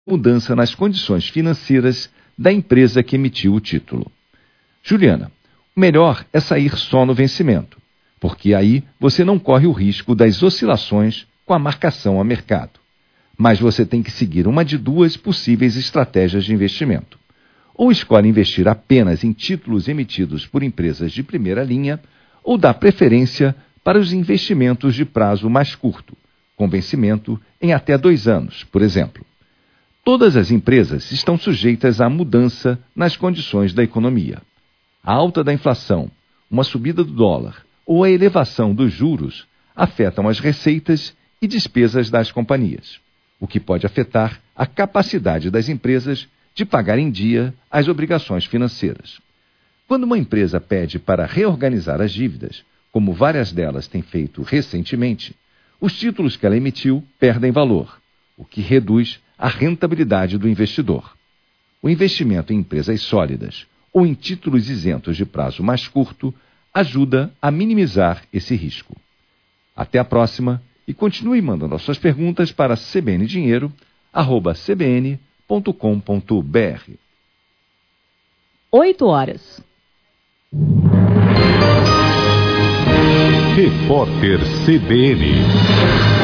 mudança nas condições financeiras da empresa que emitiu o título. Juliana, o melhor é sair só no vencimento, porque aí você não corre o risco das oscilações com a marcação a mercado. Mas você tem que seguir uma de duas possíveis estratégias de investimento. Ou escolhe investir apenas em títulos emitidos por empresas de primeira linha, ou dá preferência para os investimentos de prazo mais curto, com vencimento em até 2 anos, por exemplo. Todas as empresas estão sujeitas à mudança nas condições da economia. A alta da inflação, uma subida do dólar ou a elevação dos juros afetam as receitas e despesas das companhias, o que pode afetar a capacidade das empresas de pagar em dia as obrigações financeiras. Quando uma empresa pede para reorganizar as dívidas, como várias delas têm feito recentemente, os títulos que ela emitiu perdem valor, o que reduz a rentabilidade do investidor. O investimento em empresas sólidas ou em títulos isentos de prazo mais curto ajuda a minimizar esse risco. Até a próxima e continue mandando as suas perguntas para cbndinheiro@cbn.com.br. 8h. Repórter CBN